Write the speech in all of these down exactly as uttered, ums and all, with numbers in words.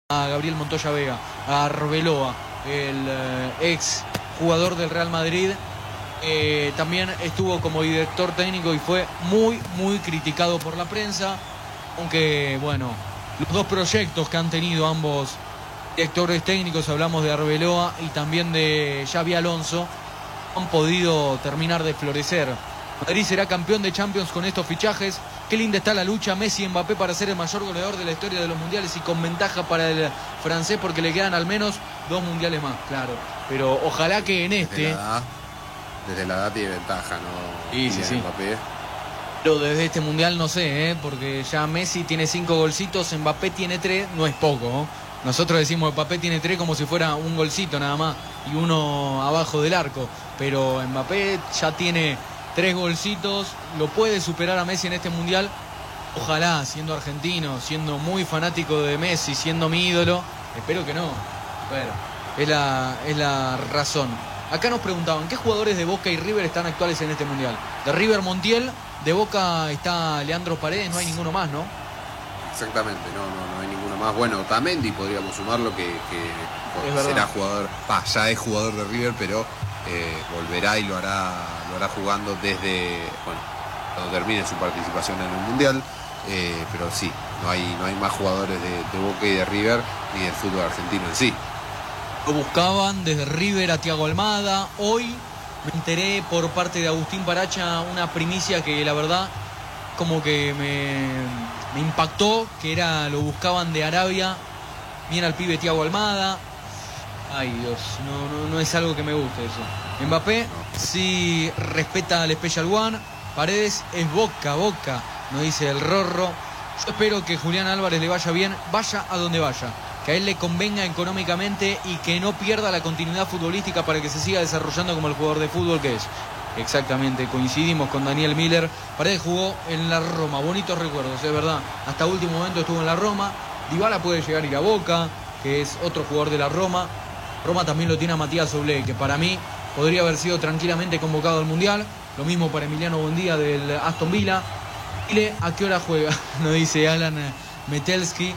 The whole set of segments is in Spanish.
a Gabriel Montoya Vega, a Arbeloa, el eh, ex jugador del Real Madrid. Eh, también estuvo como director técnico y fue muy, muy criticado por la prensa. Aunque, bueno, los dos proyectos que han tenido ambos directores técnicos, hablamos de Arbeloa y también de Xabi Alonso, han podido terminar de florecer. Madrid será campeón de Champions con estos fichajes. Qué linda está la lucha Messi y Mbappé para ser el mayor goleador de la historia de los mundiales y con ventaja para el francés porque le quedan al menos dos mundiales más, claro. Pero ojalá que en este... Desde la edad, desde la edad tiene ventaja, ¿no? Sí, sí, sí. Mbappé. Pero desde este mundial no sé, ¿eh? Porque ya Messi tiene cinco golcitos, Mbappé tiene tres, no es poco, ¿no? Nosotros decimos que Mbappé tiene tres como si fuera un golcito nada más y uno abajo del arco. Pero Mbappé ya tiene tres golcitos, lo puede superar a Messi en este mundial. Ojalá, siendo argentino, siendo muy fanático de Messi, siendo mi ídolo, espero que no. Bueno, es la, es la razón. Acá nos preguntaban, ¿qué jugadores de Boca y River están actuales en este mundial? De River, Montiel, de Boca está Leandro Paredes, no hay ninguno más, ¿no? Exactamente, no, no, no hay ninguno más. Bueno, Otamendi podríamos sumarlo, que, que bueno, será jugador, bah, ya es jugador de River, pero eh, volverá y lo hará, lo hará jugando desde, bueno, cuando termine su participación en el mundial. Eh, pero sí, no hay, no hay más jugadores de, de Boca y de River, ni del fútbol argentino en sí. Lo buscaban desde River a Thiago Almada. Hoy me enteré por parte de Agustín Paracha una primicia que la verdad como que me, me impactó, que era, lo buscaban de Arabia, bien al pibe Thiago Almada. Ay Dios, no, no, no es algo que me guste eso. Mbappé sí respeta al Special One. Paredes es Boca, Boca, nos dice el Rorro. Yo espero que Julián Álvarez le vaya bien, vaya a donde vaya, que a él le convenga económicamente y que no pierda la continuidad futbolística para que se siga desarrollando como el jugador de fútbol que es. Exactamente, coincidimos con Daniel Miller. Paredes jugó en la Roma, bonitos recuerdos, es verdad. Hasta último momento estuvo en la Roma. Dybala puede llegar a ir a Boca, que es otro jugador de la Roma. Roma también lo tiene a Matías Soulé, que para mí podría haber sido tranquilamente convocado al Mundial. Lo mismo para Emiliano Buendía del Aston Villa. Chile, ¿a qué hora juega? Nos dice Alan Metelski.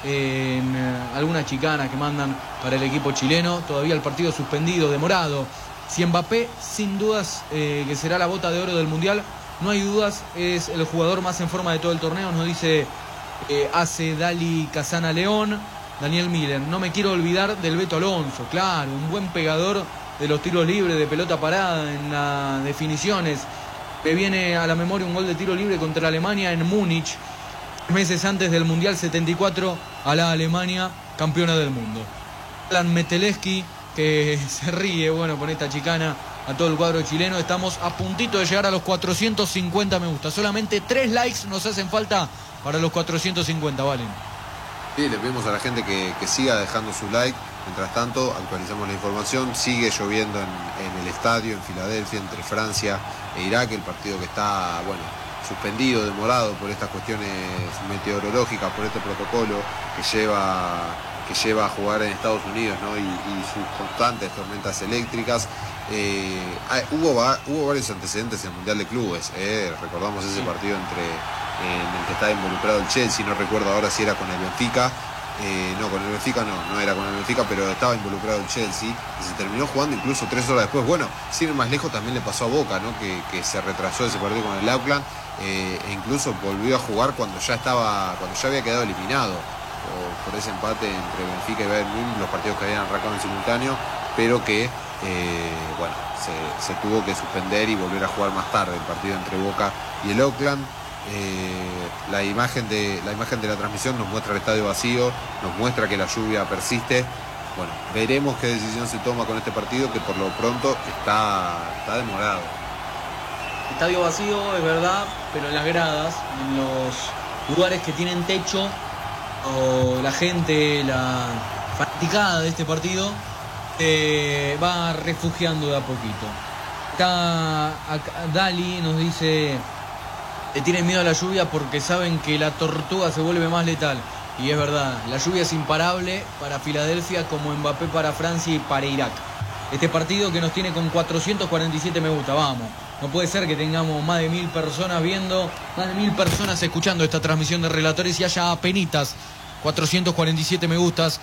En alguna chicana que mandan para el equipo chileno. Todavía el partido suspendido, demorado. Si Mbappé, sin dudas, eh, que será la bota de oro del Mundial, no hay dudas, es el jugador más en forma de todo el torneo, nos dice eh, hace Dali Casana León. Daniel Miller, no me quiero olvidar del Beto Alonso, claro, un buen pegador de los tiros libres, de pelota parada en las definiciones. Me viene a la memoria un gol de tiro libre contra Alemania en Múnich, meses antes del Mundial setenta y cuatro, a la Alemania campeona del mundo. Alan Meteleski, que se ríe, bueno, con esta chicana a todo el cuadro chileno. Estamos a puntito de llegar a los cuatrocientos cincuenta me gusta. Solamente tres likes nos hacen falta para los cuatrocientos cincuenta, ¿valen? Sí, le pedimos a la gente que, que siga dejando su like. Mientras tanto, actualizamos la información. Sigue lloviendo en, en el estadio, en Filadelfia, entre Francia e Irak. El partido que está, bueno, suspendido, demorado por estas cuestiones meteorológicas, por este protocolo que lleva... que lleva a jugar en Estados Unidos, ¿no? y, y sus constantes tormentas eléctricas. Eh, hay, hubo, va, hubo varios antecedentes en el Mundial de Clubes, ¿eh? Recordamos ese partido entre en el que estaba involucrado el Chelsea, no recuerdo ahora si era con el Benfica, eh, no, con el Benfica no, no era con el Benfica, pero estaba involucrado el Chelsea, y se terminó jugando incluso tres horas después. Bueno, sin ir más lejos también le pasó a Boca, ¿no? que, que se retrasó ese partido con el Auckland, eh, e incluso volvió a jugar cuando ya estaba, cuando ya había quedado eliminado por ese empate entre Benfica y Bayern Múnich, los partidos que habían arrancado en simultáneo, pero que eh, bueno, se, se tuvo que suspender y volver a jugar más tarde el partido entre Boca y el Auckland. Eh, la imagen de la imagen de la transmisión nos muestra el estadio vacío, nos muestra que la lluvia persiste. Bueno, veremos qué decisión se toma con este partido, que por lo pronto está, está demorado. Estadio vacío, es verdad, pero en las gradas, en los lugares que tienen techo, o la gente, la fanaticada de este partido, eh, va refugiando de a poquito. Acá, acá Dali nos dice, le tienen miedo a la lluvia porque saben que la tortuga se vuelve más letal. Y es verdad, la lluvia es imparable para Filadelfia como Mbappé para Francia y para Irak. Este partido que nos tiene con cuatrocientos cuarenta y siete me gusta, vamos. No puede ser que tengamos más de mil personas viendo, más de mil personas escuchando esta transmisión de Relatores y haya apenitas cuatrocientos cuarenta y siete me gustas.